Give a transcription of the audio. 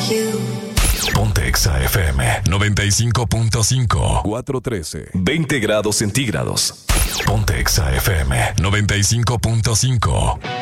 Ponte Exa FM 95.5. 413. 20 grados centígrados. Ponte Exa FM 95.5.